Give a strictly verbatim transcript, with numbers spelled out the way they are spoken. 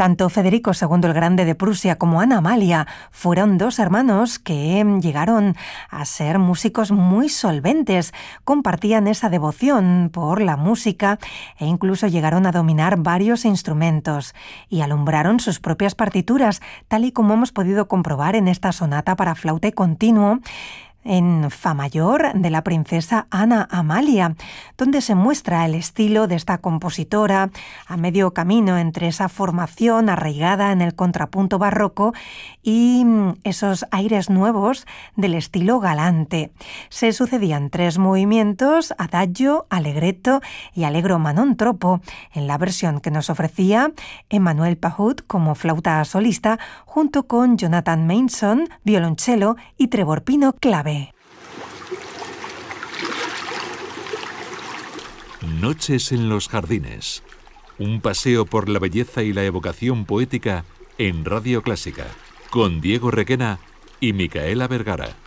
Tanto Federico segundo el Grande de Prusia como Ana Amalia fueron dos hermanos que llegaron a ser músicos muy solventes, compartían esa devoción por la música e incluso llegaron a dominar varios instrumentos y alumbraron sus propias partituras, tal y como hemos podido comprobar en esta sonata para flauta y continuo en Fa mayor de la princesa Ana Amalia, donde se muestra el estilo de esta compositora a medio camino entre esa formación arraigada en el contrapunto barroco y esos aires nuevos del estilo galante. Se sucedían tres movimientos, adagio, allegretto y allegro ma non troppo, en la versión que nos ofrecía Emmanuel Pahud como flauta solista, junto con Jonathan Mason, violonchelo, y Trevor Pino, clave. Noches en los jardines. Un paseo por la belleza y la evocación poética en Radio Clásica, con Diego Requena y Micaela Vergara.